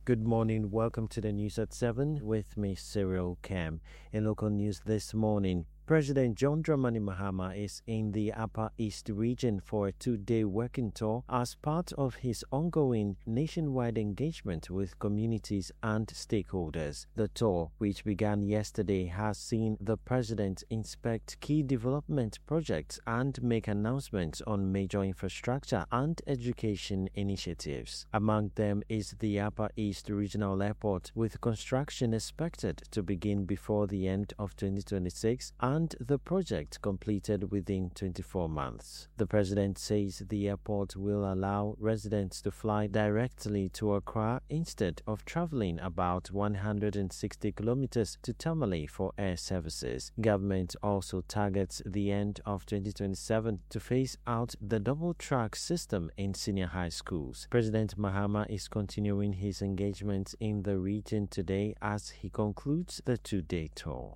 Good morning. Welcome to the news at 7 with me, Cyril Kem. In local news this morning, President John Dramani Mahama is in the Upper East region for a 2-day working tour as part of his ongoing nationwide engagement with communities and stakeholders. The tour, which began yesterday, has seen the president inspect key development projects and make announcements on major infrastructure and education initiatives. Among them is the Upper East Regional Airport, with construction expected to begin before the end of 2026 and the project completed within 24 months. The president says the airport will allow residents to fly directly to Accra instead of traveling about 160 kilometers to Tamale for air services. Government also targets the end of 2027 to phase out the double-track system in senior high schools. President Mahama is continuing his engagement in the region today as he concludes the 2-day tour.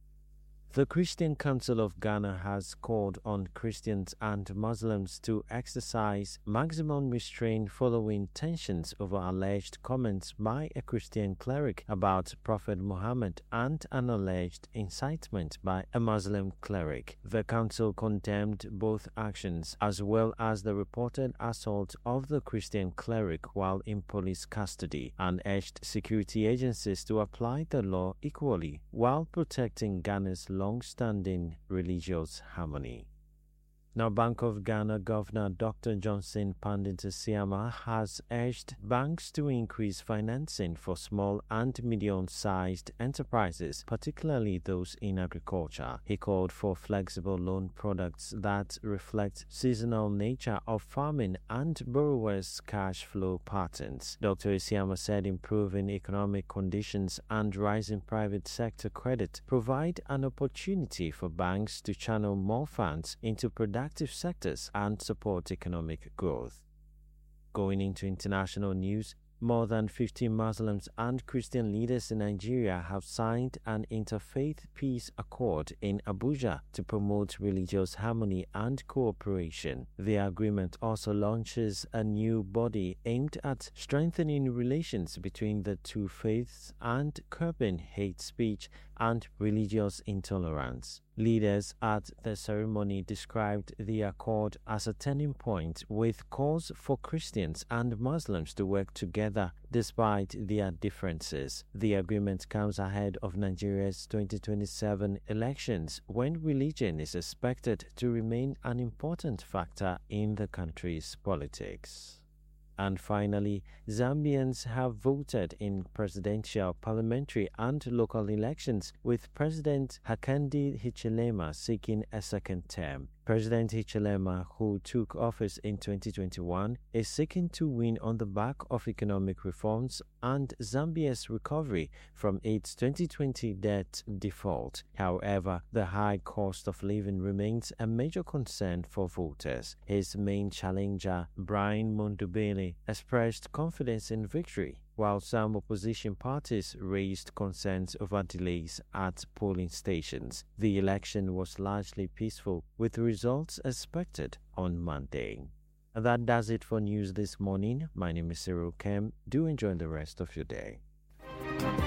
The Christian Council of Ghana has called on Christians and Muslims to exercise maximum restraint following tensions over alleged comments by a Christian cleric about Prophet Muhammad and an alleged incitement by a Muslim cleric. The council condemned both actions as well as the reported assault of the Christian cleric while in police custody and urged security agencies to apply the law equally while protecting Ghana's long-standing religious harmony. Now, Bank of Ghana Governor Dr. Johnson Panditi-Siama has urged banks to increase financing for small and medium-sized enterprises, particularly those in agriculture. He called for flexible loan products that reflect seasonal nature of farming and borrowers' cash flow patterns. Dr. Isiama said improving economic conditions and rising private sector credit provide an opportunity for banks to channel more funds into productive sectors and support economic growth. Going into international news, more than 50 Muslims and Christian leaders in Nigeria have signed an interfaith peace accord in Abuja to promote religious harmony and cooperation. The agreement also launches a new body aimed at strengthening relations between the two faiths and curbing hate speech and religious intolerance. Leaders at the ceremony described the accord as a turning point, with calls for Christians and Muslims to work together despite their differences. The agreement comes ahead of Nigeria's 2027 elections, when religion is expected to remain an important factor in the country's politics. And finally, Zambians have voted in presidential, parliamentary and local elections, with President Hakainde Hichilema seeking a second term. President Hichilema, who took office in 2021, is seeking to win on the back of economic reforms and Zambia's recovery from its 2020 debt default. However, the high cost of living remains a major concern for voters. His main challenger, Brian Mondubele, expressed confidence in victory, while some opposition parties raised concerns over delays at polling stations. The election was largely peaceful, with results expected on Monday. And that does it for news this morning. My name is Cyril Kem. Do enjoy the rest of your day.